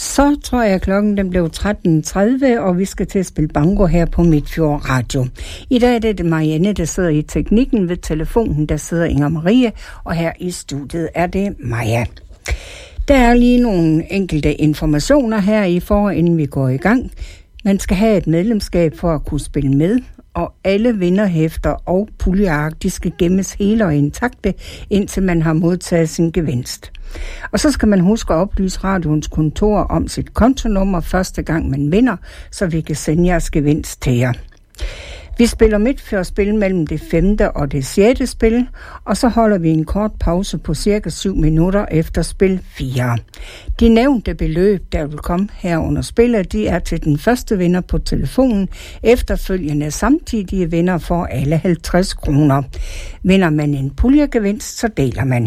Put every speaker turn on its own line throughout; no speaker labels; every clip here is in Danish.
Så tror jeg, klokken den blev 13.30, og vi skal til at spille banko her på Midtfjord Radio. I dag er det Marianne, der sidder i teknikken. Ved telefonen, der sidder Inger Marie, og her i studiet er det Maja. Der er lige nogle enkelte informationer her i inden vi går i gang. Man skal have et medlemskab for at kunne spille med, og alle vinderhæfter og puljeark, de skal gemmes hele og intakte, indtil man har modtaget sin gevinst. Og så skal man huske at oplyse radioens kontor om sit kontonummer første gang man vinder, så vi kan sende jeres gevinst til jer. Vi spiller midtfjordspil mellem det 5. og det 6. spil, og så holder vi en kort pause på cirka 7 minutter efter spil 4. De nævnte beløb, der vil komme her under spillet, de er til den første vinder på telefonen. Efterfølgende samtidige vinder får alle 50 kroner. Vinder man en puljegevinst, så deler man.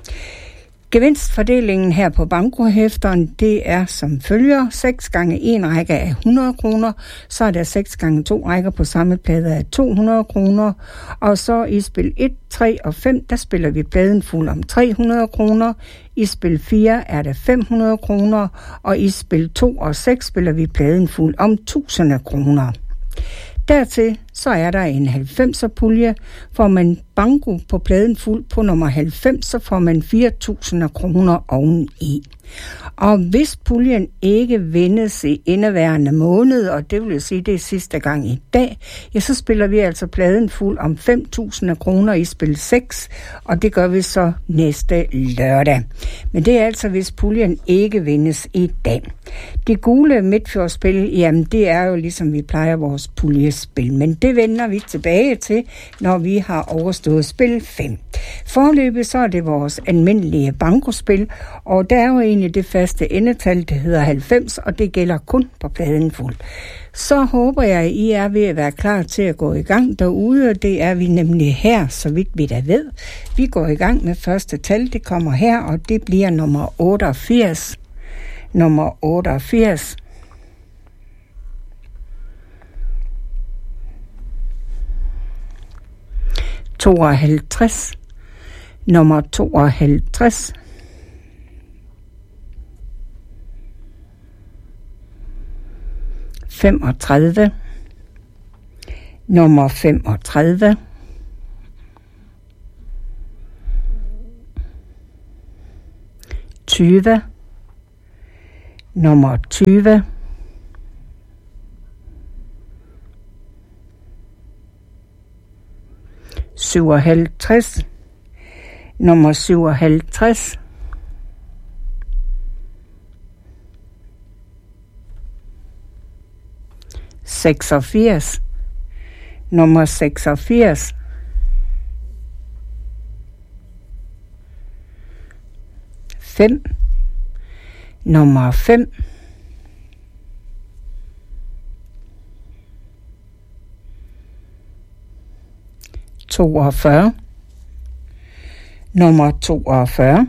Gevinstfordelingen her på bankohæfteren, det er som følger: 6 gange 1 række af 100 kroner, så er der 6 gange 2 rækker på samme plade af 200 kroner, og så i spil 1, 3 og 5, der spiller vi pladen fuld om 300 kroner, i spil 4 er der 500 kroner, og i spil 2 og 6 spiller vi pladen fuld om 1000 kroner. Dertil så er der en 90'er pulje. Får man banko på pladen fuld på nummer 90, så får man 4.000 kroner oveni. Og hvis puljen ikke vindes i indeværende måned, og det vil sige, det er sidste gang i dag, ja, så spiller vi altså pladen fuld om 5.000 kroner i spil 6, og det gør vi så næste lørdag. Men det er altså, hvis puljen ikke vindes i dag. Det gule midtfjordspil, jamen det er jo ligesom vi plejer vores puljespil, men det vender vi tilbage til, når vi har overstået spil 5. Foreløbig så er det vores almindelige bankospil, og der er jo egentlig det faste endetal, det hedder 90, og det gælder kun på pladen fuld. Så håber jeg, at I er ved at være klar til at gå i gang derude, og det er vi nemlig her, så vidt vi da ved. Vi går i gang med første tal, det kommer her, og det bliver nummer 88. Nummer 88. Nummer 52. 35. Nummer 35. 20. Nummer 20. 57. Nummer 57. 86. Nummer 86. 5. Nummer 5. 42. Nummer 42.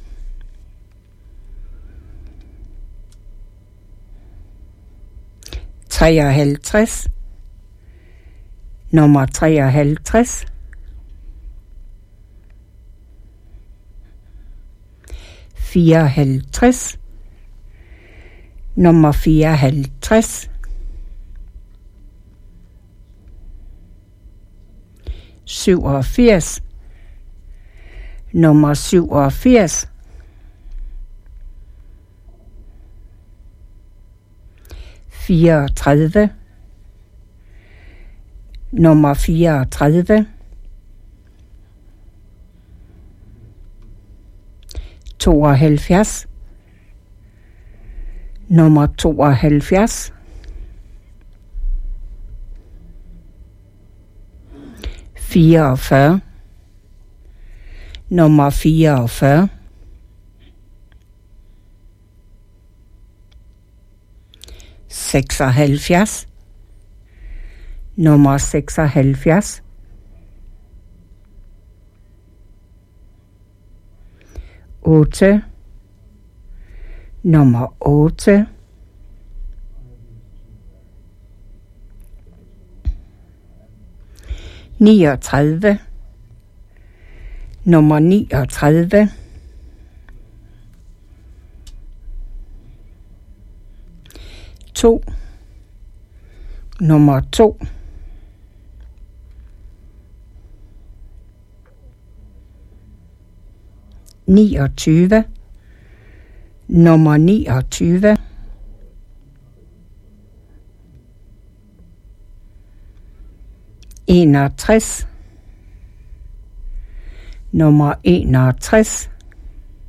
53. Nummer 53. 54. Nummer 54. 87. Nummer 87. 34. Nummer 34. 72. Nummer 72. 44. Nummer 44. 76. Nummer 76. 8. Nummer 8. 39. Nummer 39. 2, nummer 2, (29), nummer 29, (61), nummer 61,